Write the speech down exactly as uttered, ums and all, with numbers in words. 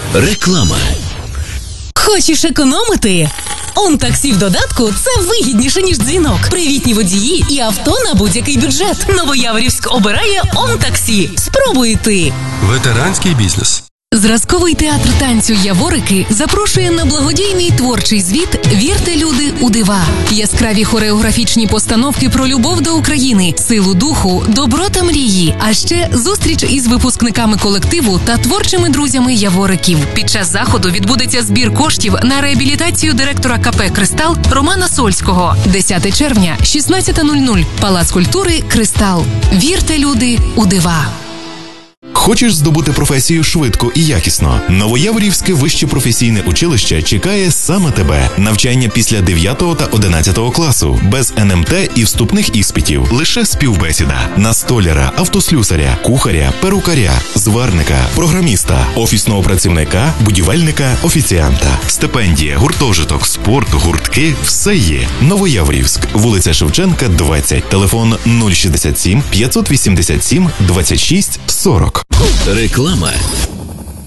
Реклама. Хочеш економити? ОнТаксі в додатку – це вигідніше, ніж дзвінок. Привітні водії і авто на будь-який бюджет. Новояворівськ обирає ОнТаксі. Спробуй ти. Ветеранський бізнес. Зразковий театр танцю «Яворики» запрошує на благодійний творчий звіт «Вірте, люди, у дива». Яскраві хореографічні постановки про любов до України, силу духу, добро та мрії, а ще зустріч із випускниками колективу та творчими друзями «Явориків». Під час заходу відбудеться збір коштів на реабілітацію директора КП «Кристал» Романа Сольського. десяте червня, шістнадцята нуль нуль, Палац культури «Кристал». Вірте, люди, у дива. Хочеш здобути професію швидко і якісно? Новояворівське вище професійне училище чекає саме тебе. Навчання після дев'ятого та одинадцятого класу. Без ен ем те і вступних іспитів. Лише співбесіда. На столяра, автослюсаря, кухаря, перукаря, зварника, програміста, офісного працівника, будівельника, офіціанта. Стипендія, гуртожиток, спорт, гуртки – все є. Новояворівськ. Вулиця Шевченка, двадцять. Телефон нуль шістдесят сім п'ятсот вісімдесят сім двадцять шість сорок. Реклама.